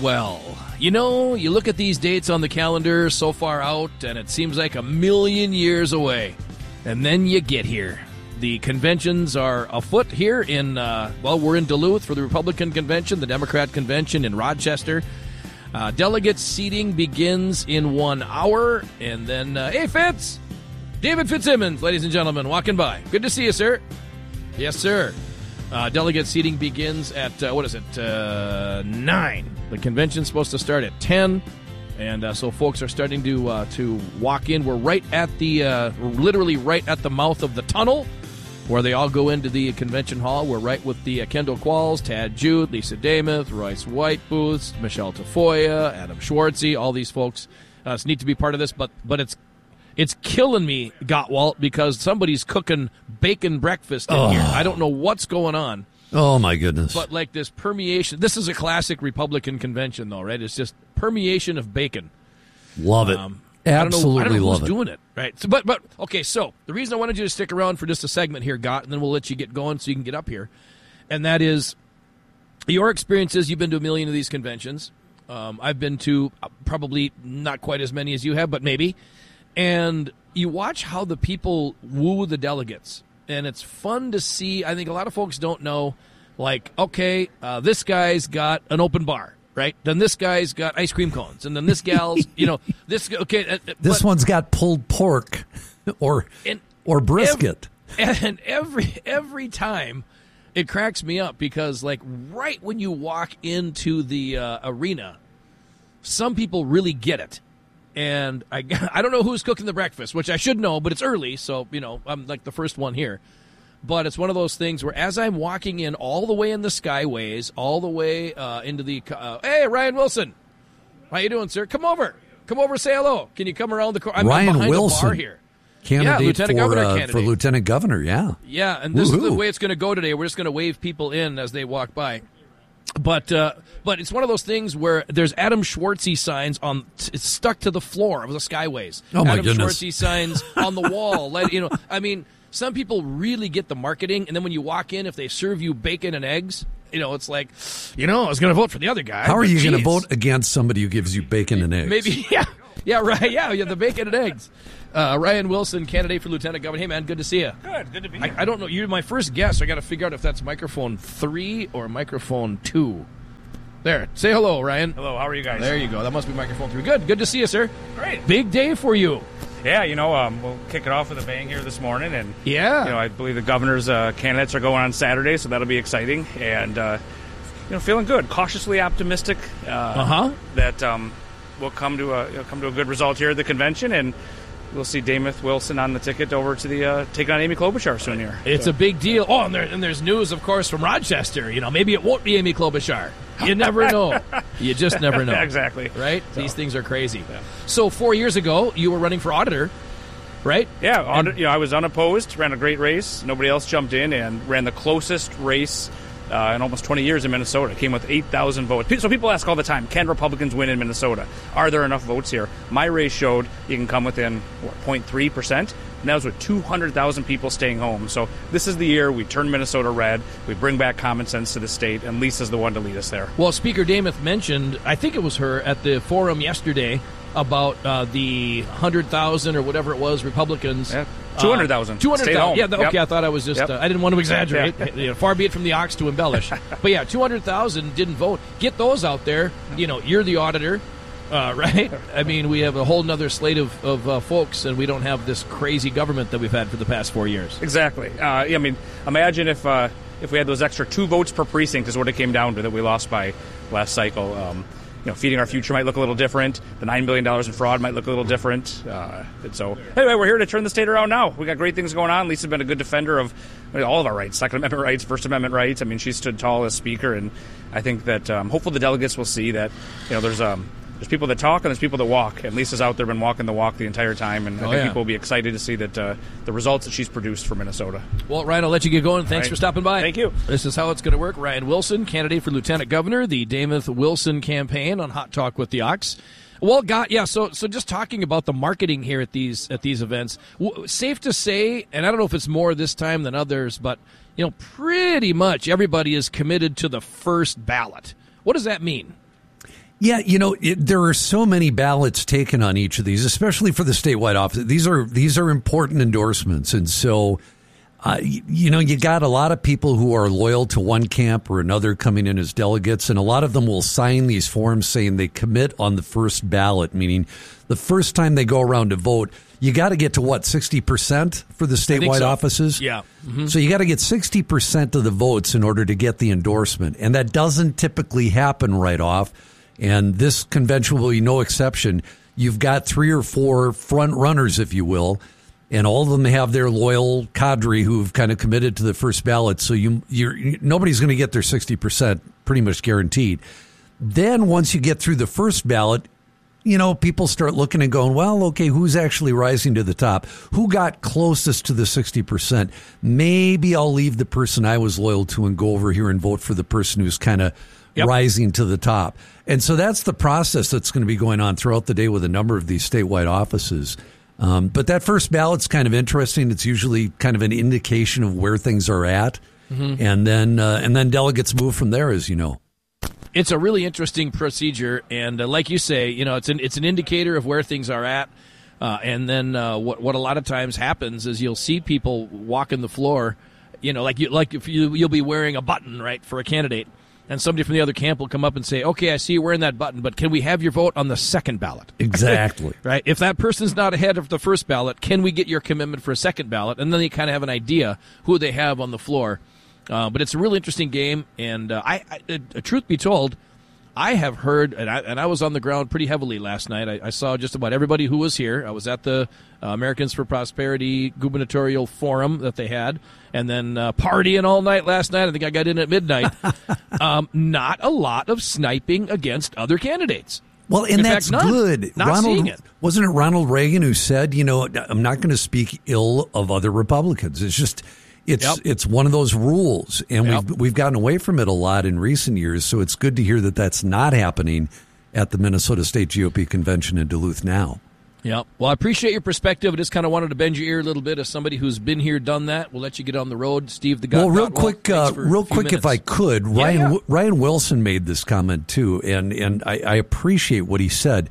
well. You know, you look at these dates on the calendar so far out, and it seems like 1,000,000 years away. And then you get here. The conventions are afoot here in, we're in Duluth for the Republican convention, the Democrat convention in Rochester. Delegate seating begins in 1 hour, and then, hey, Fitz! David Fitzsimmons, ladies and gentlemen, walking by. Good to see you, sir. Yes, sir. Delegate seating begins at, 9. The convention's supposed to start at 10, and so folks are starting to walk in. We're right at literally right at the mouth of the tunnel where they all go into the convention hall. We're right with the Kendall Qualls, Tad Jude, Lisa Damuth, Royce Whitebooth, Michelle Tafoya, Adam Schwartzy. All these folks. It's neat to be part of this, but it's killing me, Gottwalt, because somebody's cooking bacon breakfast in here. I don't know what's going on. Oh, my goodness. But like this permeation. This is a classic Republican convention, though, right? It's just permeation of bacon. Love it. Absolutely I don't know love who's it. doing it, right? So, but okay, so the reason I wanted you to stick around for just a segment here, Gott, and then we'll let you get going so you can get up here, and that is your experiences. You've been to 1,000,000 of these conventions. I've been to probably not quite as many as you have, but maybe. And you watch how the people woo the delegates, and it's fun to see. I think a lot of folks don't know, like, okay, this guy's got an open bar, right? Then this guy's got ice cream cones, and then this gal's, This one's got pulled pork or brisket. And every time it cracks me up because, like, right when you walk into the arena, some people really get it. And I don't know who's cooking the breakfast, which I should know, but it's early, so, I'm like the first one here. But it's one of those things where as I'm walking in all the way in the Skyways, all the way into the hey, Ryan Wilson. How you doing, sir? Come over, say hello. Can you come around the corner? I'm behind Wilson. the bar here. Candidate Lieutenant Governor candidate. For Lieutenant Governor, yeah. Yeah, and this is the way it's going to go today. We're just going to wave people in as they walk by. But it's one of those things where there's Adam Schwartzy signs it's stuck to the floor of the Skyways. Oh, my Adam goodness. Schwartzy signs on the wall. Some people really get the marketing, and then when you walk in, if they serve you bacon and eggs, it's like, I was going to vote for the other guy. How are you going to vote against somebody who gives you bacon and eggs? Maybe, yeah, right, yeah, the bacon and eggs. Ryan Wilson, candidate for Lieutenant Governor. Hey, man, good to see you. Good to be here. I don't know. You're my first guest. I got to figure out if that's microphone 3 or microphone 2. There. Say hello, Ryan. Hello, how are you guys? There you go. That must be microphone 3. Good to see you, sir. Great. Big day for you. Yeah, we'll kick it off with a bang here this morning. And, yeah. I believe the governor's candidates are going on Saturday, so that'll be exciting. And, feeling good. Cautiously optimistic that we'll come to a good result here at the convention. And we'll see Damuth Wilson on the ticket over to the taking on Amy Klobuchar soon here. It's a big deal. Oh, and there's news, of course, from Rochester. Maybe it won't be Amy Klobuchar. You never know. You just never know. Exactly. Right? So, these things are crazy. Yeah. So 4 years ago, you were running for auditor, right? Yeah. I was unopposed, ran a great race. Nobody else jumped in and ran the closest race in almost 20 years in Minnesota. It came with 8,000 votes. So people ask all the time, can Republicans win in Minnesota? Are there enough votes here? My race showed you can come within 0.3%, and that was with 200,000 people staying home. So this is the year we turn Minnesota red, we bring back common sense to the state, and Lisa's the one to lead us there. Well, Speaker Damuth mentioned, I think it was her, at the forum yesterday about the 100,000 or whatever it was, Republicans. Yeah. 200,000. 200,000. Yeah, okay, I thought I was just, I didn't want to exaggerate. Yeah. Far be it from the ox to embellish. But yeah, 200,000 didn't vote. Get those out there. You're the auditor, right? I mean, we have a whole nother slate of folks, and we don't have this crazy government that we've had for the past 4 years. Exactly. Imagine if we had those extra 2 votes per precinct is what it came down to that we lost by last cycle. Feeding our future might look a little different. The $9 billion in fraud might look a little different. And so, anyway, we're here to turn the state around now. We got great things going on. Lisa's been a good defender of all of our rights, Second Amendment rights, First Amendment rights. I mean, she stood tall as Speaker, and I think that hopefully the delegates will see that there's people that talk and there's people that walk. And Lisa's out there been walking the walk the entire time, and I think people will be excited to see that the results that she's produced for Minnesota. Well, Ryan, I'll let you get going. Thanks for stopping by. Thank you. This is how it's going to work. Ryan Wilson, candidate for Lieutenant Governor, the Damuth Wilson campaign on Hot Talk with the Ox. Well, so just talking about the marketing here at these events, safe to say, and I don't know if it's more this time than others, but pretty much everybody is committed to the first ballot. What does that mean? Yeah, there are so many ballots taken on each of these, especially for the statewide office. These are important endorsements, and so you got a lot of people who are loyal to one camp or another coming in as delegates, and a lot of them will sign these forms saying they commit on the first ballot, meaning the first time they go around to vote. You got to get to 60% for the statewide offices? Yeah. Mm-hmm. So you got to get 60% of the votes in order to get the endorsement, and that doesn't typically happen right off. And this convention will be no exception. You've got 3 or 4 front runners, if you will, and all of them have their loyal cadre who've kind of committed to the first ballot. So nobody's going to get their 60%, pretty much guaranteed. Then once you get through the first ballot, people start looking and going, well, okay, who's actually rising to the top? Who got closest to the 60%? Maybe I'll leave the person I was loyal to and go over here and vote for the person who's kind of rising to the top. And so that's the process that's going to be going on throughout the day with a number of these statewide offices. But that first ballot's kind of interesting. It's usually kind of an indication of where things are at. Mm-hmm. And then delegates move from there, as you know. It's a really interesting procedure, and like you say, it's an indicator of where things are at. And then what a lot of times happens is you'll see people walking the floor, you'll be wearing a button, right, for a candidate, and somebody from the other camp will come up and say, okay, I see you wearing that button, but can we have your vote on the second ballot? Exactly. Right? If that person's not ahead of the first ballot, can we get your commitment for a second ballot? And then you kind of have an idea who they have on the floor. But it's a really interesting game, and truth be told, I have heard, and I was on the ground pretty heavily last night. I saw just about everybody who was here. I was at the Americans for Prosperity gubernatorial forum that they had, and then partying all night last night. I think I got in at midnight. Not a lot of sniping against other candidates. Well, and that's good. Seeing it. Wasn't it Ronald Reagan who said, I'm not going to speak ill of other Republicans. It's just... It's one of those rules, and we've gotten away from it a lot in recent years, so it's good to hear that that's not happening at the Minnesota State GOP Convention in Duluth now. Yeah. Well, I appreciate your perspective. I just kind of wanted to bend your ear a little bit as somebody who's been here, done that. We'll let you get on the road. Steve, the guy. Well, real quick, if I could, Ryan Wilson made this comment too, and I appreciate what he said.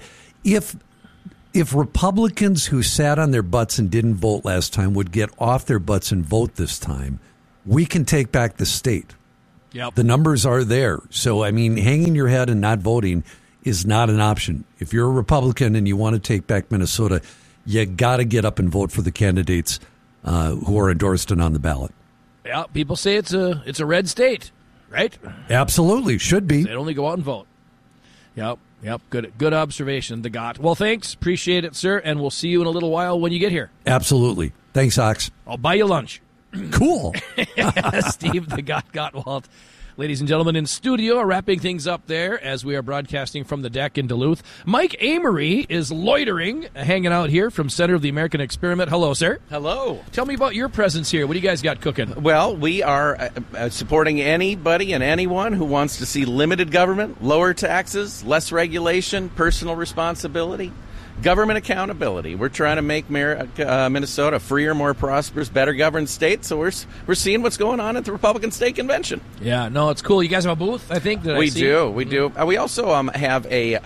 If Republicans who sat on their butts and didn't vote last time would get off their butts and vote this time, we can take back the state. Yep. The numbers are there. So, hanging your head and not voting is not an option. If you're a Republican and you want to take back Minnesota, you got to get up and vote for the candidates who are endorsed and on the ballot. Yeah, people say it's a red state, right? Absolutely, should be. They'd only go out and vote. Yep. Good observation, the GOT. Well, thanks. Appreciate it, sir. And we'll see you in a little while when you get here. Absolutely. Thanks, Ox. I'll buy you lunch. Cool. Steve, the GOT Gottwald. Ladies and gentlemen, in studio, wrapping things up there as we are broadcasting from the deck in Duluth. Mike Amory is loitering, hanging out here from Center of the American Experiment. Hello, sir. Hello. Tell me about your presence here. What do you guys got cooking? Well, we are supporting anybody and anyone who wants to see limited government, lower taxes, less regulation, personal responsibility, government accountability. We're trying to make Minnesota a freer, more prosperous, better governed state. So we're seeing what's going on at the Republican State Convention. Yeah, no, it's cool. You guys have a booth, I think. We do. We also have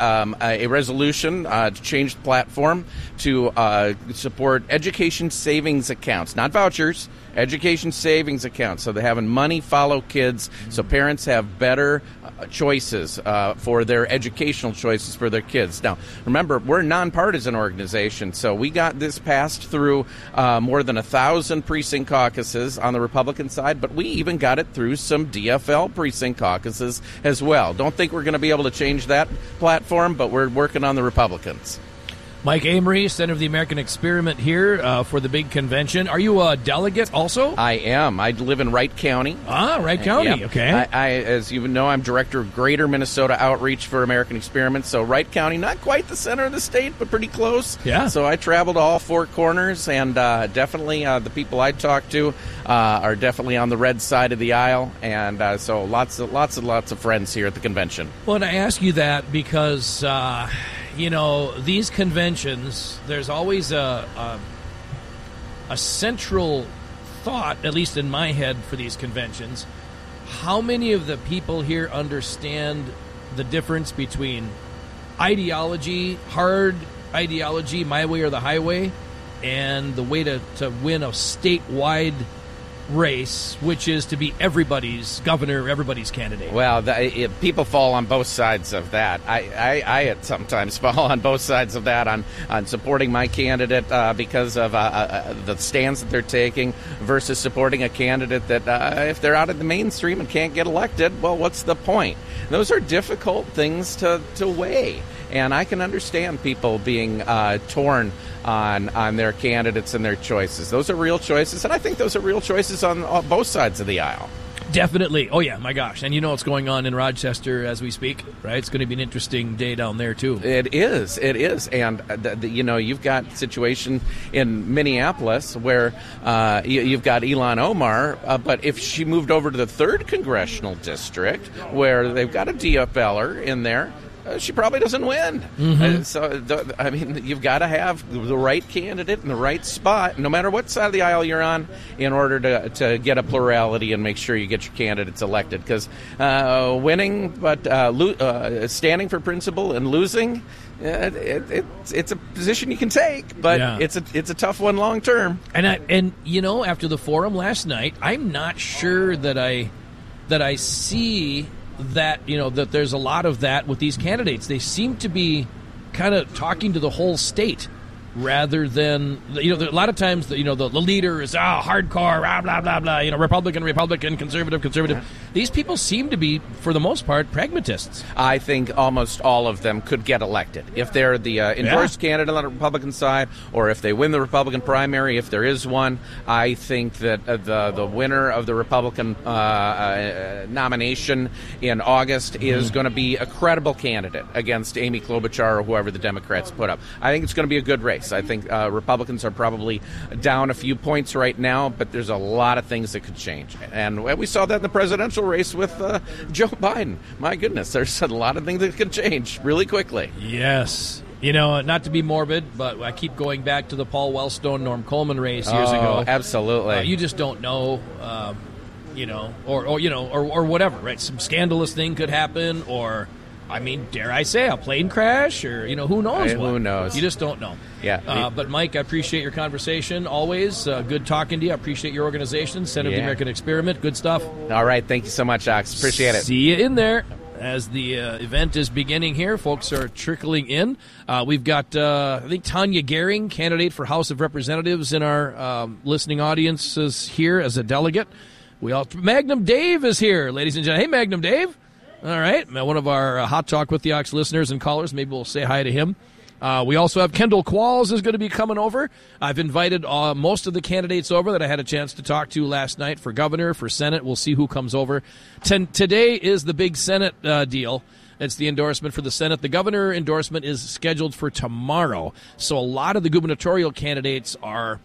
a resolution to change the platform to support education savings accounts, not vouchers. Education savings accounts, so they're having money follow kids, so parents have better choices for their educational choices for their kids. Now, remember, we're a nonpartisan organization, so we got this passed through more than 1,000 precinct caucuses on the Republican side, but we even got it through some DFL precinct caucuses as well. Don't think we're going to be able to change that platform, but we're working on the Republicans. Mike Amory, Center of the American Experiment here for the big convention. Are you a delegate also? I am. I live in Wright County. Wright County, okay. I, as you know, I'm Director of Greater Minnesota Outreach for American Experiment, so Wright County, not quite the center of the state, but pretty close. Yeah. So I travel to all four corners, and definitely the people I talk to are definitely on the red side of the aisle, and so lots of friends here at the convention. Well, and I ask you that because... these conventions, there's always a central thought, at least in my head, for these conventions. How many of the people here understand the difference between ideology, hard ideology, my way or the highway, and the way to win a statewide race, which is to be everybody's governor, everybody's candidate. Well, people fall on both sides of that. I sometimes fall on both sides of that on supporting my candidate because of the stance that they're taking versus supporting a candidate that if they're out of the mainstream and can't get elected, well, what's the point? Those are difficult things to weigh. And I can understand people being torn on their candidates and their choices. Those are real choices, and I think those are real choices on both sides of the aisle. Definitely. Oh, yeah, my gosh. And you know what's going on in Rochester as we speak, right? It's going to be an interesting day down there, too. It is. And, you've got a situation in Minneapolis where you've got Ilhan Omar, but if she moved over to the 3rd Congressional District, where they've got a DFLer in there, she probably doesn't win. Mm-hmm. You've got to have the right candidate in the right spot, no matter what side of the aisle you're on, in order to get a plurality and make sure you get your candidates elected. Because winning, but standing for principle and losing, it's a position you can take, but it's a tough one long term. And after the forum last night, I'm not sure that I see that that there's a lot of that with these candidates. They seem to be kind of talking to the whole state rather than a lot of times the leader is hardcore blah blah blah Republican conservative. These people seem to be, for the most part, pragmatists. I think almost all of them could get elected if they're the endorsed candidate on the Republican side, or if they win the Republican primary, if there is one. I think that the winner of the Republican nomination in August is going to be a credible candidate against Amy Klobuchar or whoever the Democrats put up. I think it's going to be a good race. I think Republicans are probably down a few points right now, but there's a lot of things that could change. And we saw that in the presidential race with Joe Biden. My goodness, there's a lot of things that could change really quickly. Yes. Not to be morbid, but I keep going back to the Paul Wellstone, Norm Coleman race years ago. Absolutely. You just don't know, or whatever, right? Some scandalous thing could happen, or dare I say, a plane crash, or who knows? Who knows? You just don't know. Yeah. But Mike, I appreciate your conversation. Always good talking to you. I appreciate your organization, Center of the American Experiment. Good stuff. All right. Thank you so much, Ox. Appreciate it. See you in there. As the event is beginning here, folks are trickling in. We've got, I think, Tanya Gehring, candidate for House of Representatives, in our listening audience is here as a delegate. Magnum Dave is here, ladies and gentlemen. Hey, Magnum Dave. All right. One of our Hot Talk with the Ox listeners and callers. Maybe we'll say hi to him. We also have Kendall Qualls is going to be coming over. I've invited most of the candidates over that I had a chance to talk to last night for governor, for Senate. We'll see who comes over. Today is the big Senate deal. It's the endorsement for the Senate. The governor endorsement is scheduled for tomorrow. So a lot of the gubernatorial candidates are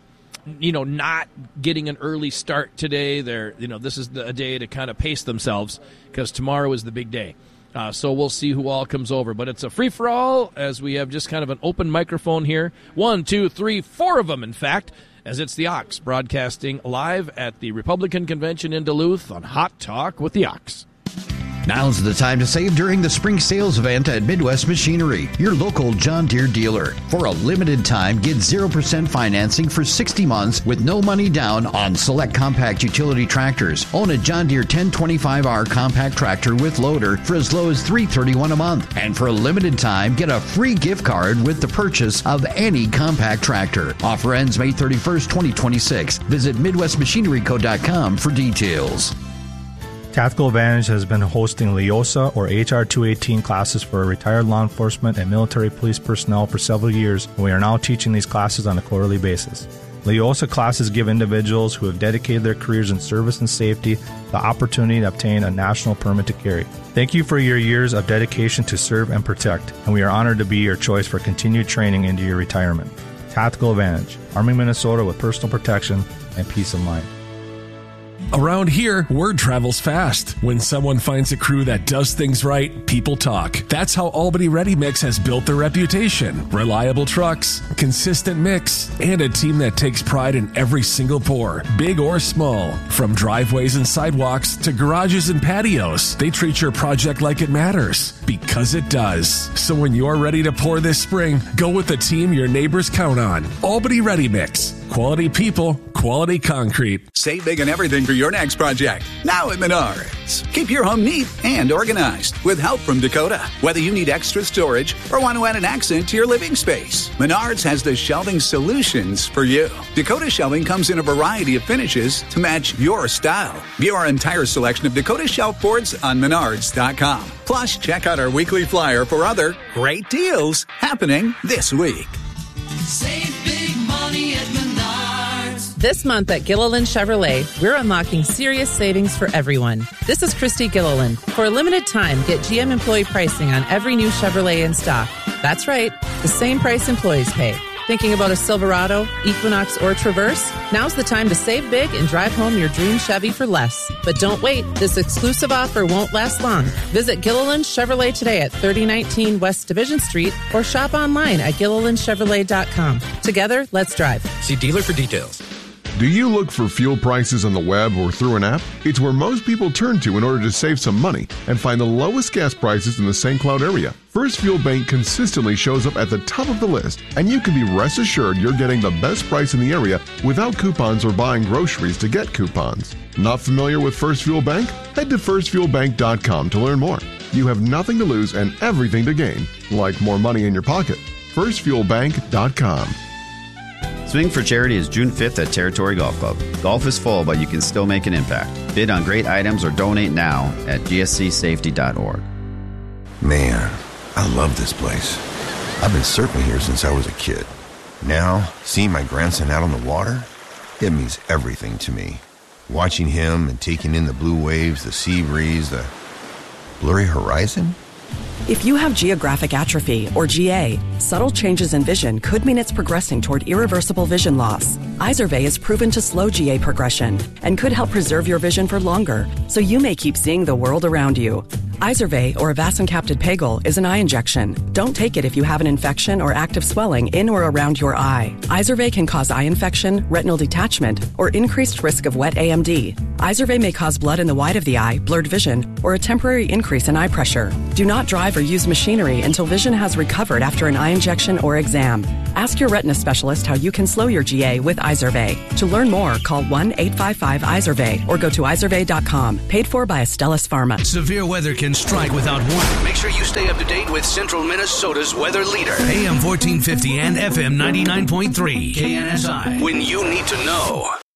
not getting an early start today. They're, this is a day to kind of pace themselves because tomorrow is the big day. So we'll see who all comes over. But it's a free-for-all, as we have just kind of an open microphone here. 1, 2, 3, 4 of them, in fact, as it's the Ox broadcasting live at the Republican Convention in Duluth on Hot Talk with the Ox. Now's the time to save during the spring sales event at Midwest Machinery, your local John Deere dealer. For a limited time, get 0% financing for 60 months with no money down on select compact utility tractors. Own a John Deere 1025R compact tractor with loader for as low as $331 a month. And for a limited time, get a free gift card with the purchase of any compact tractor. Offer ends May 31st, 2026. Visit MidwestMachineryCo.com for details. Tactical Advantage has been hosting LEOSA or HR 218 classes for retired law enforcement and military police personnel for several years, and we are now teaching these classes on a quarterly basis. LEOSA classes give individuals who have dedicated their careers in service and safety the opportunity to obtain a national permit to carry. Thank you for your years of dedication to serve and protect, and we are honored to be your choice for continued training into your retirement. Tactical Advantage, arming Minnesota with personal protection and peace of mind. Around here, word travels fast. When someone finds a crew that does things right, people talk. That's how Albany Ready Mix has built their reputation. Reliable trucks, consistent mix, and a team that takes pride in every single pour, big or small. From driveways and sidewalks to garages and patios, they treat your project like it matters, because it does. So when you're ready to pour this spring, go with the team your neighbors count on. Albany Ready Mix. Quality people, quality concrete. Save big on everything for your next project. Now at Menards. Keep your home neat and organized with help from Dakota. Whether you need extra storage or want to add an accent to your living space, Menards has the shelving solutions for you. Dakota shelving comes in a variety of finishes to match your style. View our entire selection of Dakota shelf boards on Menards.com. Plus, check out our weekly flyer for other great deals happening this week. Save big money at Menards. This month at Gilliland Chevrolet, we're unlocking serious savings for everyone. This is Christy Gilliland. For a limited time, get GM employee pricing on every new Chevrolet in stock. That's right, the same price employees pay. Thinking about a Silverado, Equinox, or Traverse? Now's the time to save big and drive home your dream Chevy for less. But don't wait. This exclusive offer won't last long. Visit Gilliland Chevrolet today at 3019 West Division Street or shop online at GillilandChevrolet.com. Together, let's drive. See dealer for details. Do you look for fuel prices on the web or through an app? It's where most people turn to in order to save some money and find the lowest gas prices in the St. Cloud area. First Fuel Bank consistently shows up at the top of the list, and you can be rest assured you're getting the best price in the area without coupons or buying groceries to get coupons. Not familiar with First Fuel Bank? Head to firstfuelbank.com to learn more. You have nothing to lose and everything to gain, like more money in your pocket. firstfuelbank.com. Swing for Charity is June 5th at Territory Golf Club. Golf is full, but you can still make an impact. Bid on great items or donate now at gscsafety.org. Man, I love this place. I've been surfing here since I was a kid. Now, seeing my grandson out on the water, it means everything to me. Watching him and taking in the blue waves, the sea breeze, the blurry horizon. If you have geographic atrophy, or GA, subtle changes in vision could mean it's progressing toward irreversible vision loss. Izervay is proven to slow GA progression and could help preserve your vision for longer, so you may keep seeing the world around you. Izervay, or avacincaptad pegol, is an eye injection. Don't take it if you have an infection or active swelling in or around your eye. Izervay can cause eye infection, retinal detachment, or increased risk of wet AMD. Izervay may cause blood in the white of the eye, blurred vision, or a temporary increase in eye pressure. Do not drive or use machinery until vision has recovered after an eye injection or exam. Ask your retina specialist how you can slow your GA with Izervay. To learn more, call 1-855-IZERVAY or go to izervay.com. Paid for by Astellas Pharma. Severe weather can strike without warning. Make sure you stay up to date with Central Minnesota's weather leader. AM 1450 and FM 99.3. KNSI. When you need to know.